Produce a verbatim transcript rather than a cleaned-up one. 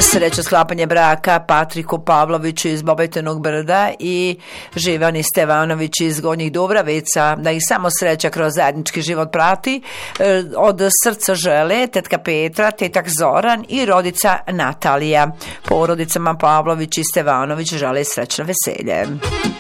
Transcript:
sreća sklapanje braka Patriku Pavloviću iz Bobetinog Brda i Živani Stevanović iz Gornjih Dubravica, da ih samo sreća kroz zajednički život prati. Od srca žele tetka Petra, tetak Zoran i rodica Natalija. Porodicama Pavlović i Stevanović žele srećno veselje.